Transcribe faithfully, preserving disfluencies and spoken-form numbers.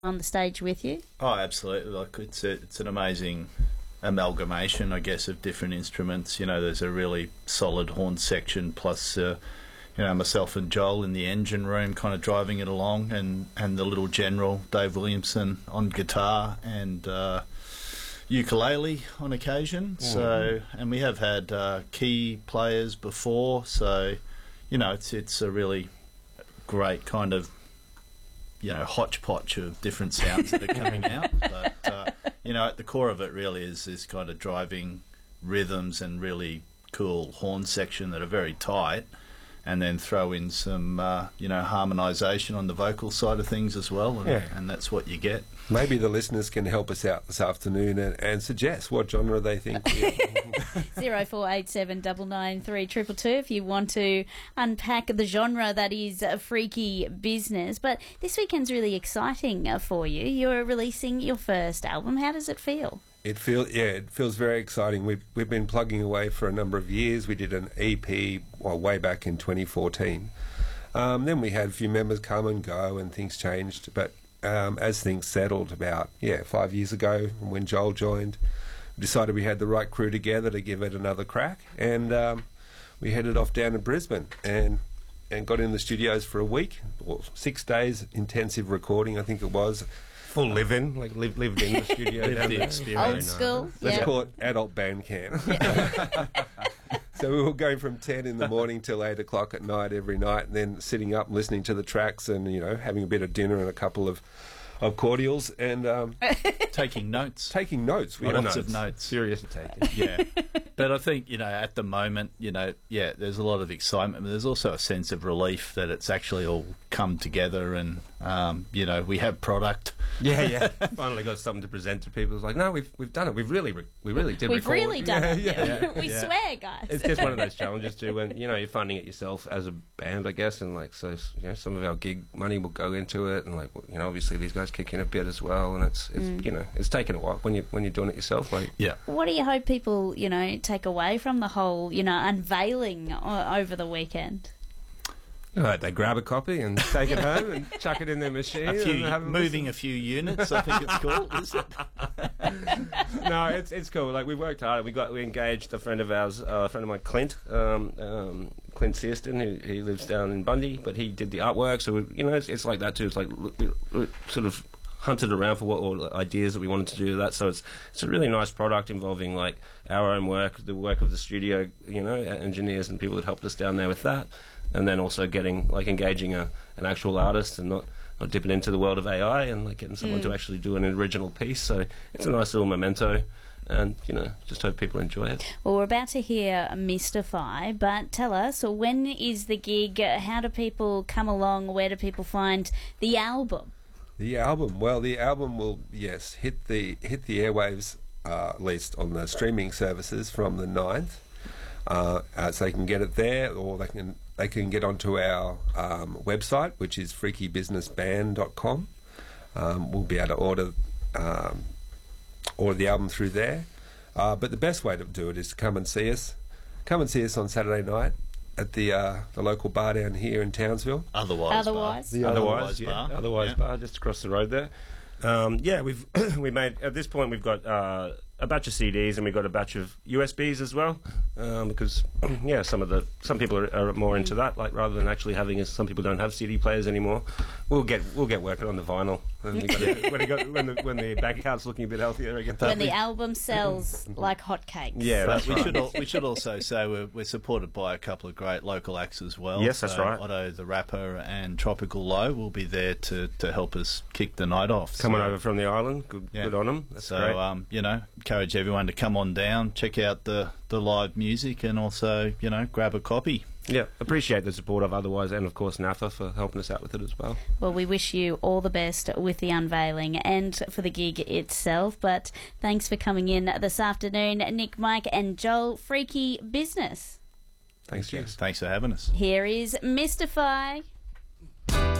on the stage with you? Oh, absolutely. Like it's a, it's an amazing amalgamation, I guess, of different instruments. You know, there's a really solid horn section, plus, uh, you know, myself and Joel in the engine room kind of driving it along, and, and the little general, Dave Williamson, on guitar and uh, ukulele on occasion. Mm. So, and we have had uh, key players before, so, you know, it's it's a really great kind of, you know, hodgepodge of different sounds that are coming out. But, uh, you know, at the core of it really is this kind of driving rhythms and really cool horn section that are very tight, and then throw in some, uh, you know, harmonisation on the vocal side of things as well, and, yeah. and that's what you get. Maybe the listeners can help us out this afternoon and, and suggest what genre they think. Zero four eight seven nine nine three triple two if you want to unpack the genre that is a freaky business. But this weekend's really exciting uh, for you. You're releasing your first album. How does it feel? It feels yeah, it feels very exciting. We've we've been plugging away for a number of years. We did an E P well, way back in twenty fourteen. Um, then we had a few members come and go, and things changed. But um, as things settled about yeah five years ago, when Joel joined, we decided we had the right crew together to give it another crack, and um, we headed off down to Brisbane and and got in the studios for a week, well, six days intensive recording, I think it was. Full live-in, like live, lived in the studio. Lived the experience. Old school. Let's yeah. call it adult band camp. Yeah. So we were going from ten in the morning till eight o'clock at night every night, and then sitting up, listening to the tracks, and you know, having a bit of dinner and a couple of, of cordials, and um, taking notes. Taking notes. We lots notes. of notes. Serious taking. Yeah. But I think, you know, at the moment, you know, yeah, there's a lot of excitement, but there's also a sense of relief that it's actually all come together, and, um, you know, we have product. Yeah, yeah. Finally got something to present to people. It's like, no, we've we've done it. We've really re- we really did. We've record. really done yeah, it. Yeah, yeah. We yeah. swear, guys. It's just one of those challenges too, when you know you're funding it yourself as a band, I guess, and like so, you know, some of our gig money will go into it, and like you know, obviously these guys kick in a bit as well, and it's it's mm. you know, it's taken a while when you when you're doing it yourself. Like, yeah. What do you hope people you know take away from the whole you know unveiling o- over the weekend? Uh, they grab a copy and take it home and chuck it in their machine. A few, and have moving a few units, I think it's called, is it? No, it's it's cool. Like we worked hard. We got we engaged a friend of ours, uh, a friend of mine, Clint, um, um, Clint Searston, who he lives down in Bundy, but he did the artwork. So we, you know, it's, it's like that too. It's like we, we sort of hunted around for what all the ideas that we wanted to do that. So it's it's a really nice product involving like our own work, the work of the studio, you know, engineers and people that helped us down there with that. And then also getting, like, engaging a, an actual artist and not, not dipping into the world of A I and, like, getting someone mm. to actually do an original piece. So it's a nice little memento and, you know, just hope people enjoy it. Well, we're about to hear Mystify, but tell us, when is the gig? How do people come along? Where do people find the album? The album? Well, the album will, yes, hit the, hit the airwaves, uh, at least on the streaming services from the ninth. Uh, uh, so they can get it there, or they can they can get onto our um, website, which is freaky business band dot com. Um, we'll be able to order um, order the album through there. Uh, but the best way to do it is to come and see us. Come and see us on Saturday night at the uh, the local bar down here in Townsville. Otherwise, otherwise, bar. The otherwise, otherwise, yeah, bar. otherwise yeah. bar just across the road there. Um, yeah, we've we made at this point we've got uh, a batch of C Ds and we've got a batch of U S Bs as well, um, because yeah, some of the some people are, are more into that. Like rather than actually having a, some people don't have C D players anymore. We'll get we'll get working on the vinyl when, you got, when, you got, when the when the bank account's looking a bit healthier again. When the album sells like hotcakes. Yeah, but that's we right. should al- we should also say we're, we're supported by a couple of great local acts as well. Yes, that's so right. Otto the Rapper and Tropical Low will be there to, to help us kick the night off. Coming so, over from the island, good, yeah. good on them. That's so great. um, you know, encourage everyone to come on down, check out the, the live music, and also you know grab a copy. Yeah, appreciate the support of Otherwise and of course N A F A for helping us out with it as well. Well, we wish you all the best with the unveiling and for the gig itself. But thanks for coming in this afternoon, Nick, Mike, and Joel. Freaky business. Thanks, Jess. Thanks for having us. Here is Mystify.